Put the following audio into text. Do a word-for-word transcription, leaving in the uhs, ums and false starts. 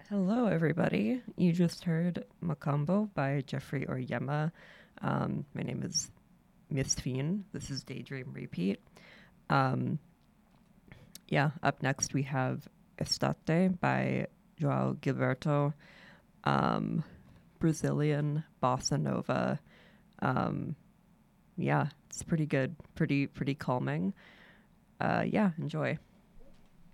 Hello, everybody. You just heard Macambo by Jeffrey Oyema. Um, my name is Miss Fiend. This is Daydream Repeat. Um, yeah, up next we have Estate by Joao Gilberto. Um, Brazilian bossa nova. Um, yeah, it's pretty good, pretty pretty calming. Uh, yeah, enjoy.